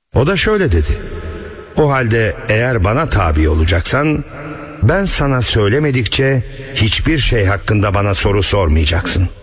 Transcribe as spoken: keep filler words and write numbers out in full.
O da şöyle dedi: o halde eğer bana tabi olacaksan, ben sana söylemedikçe hiçbir şey hakkında bana soru sormayacaksın.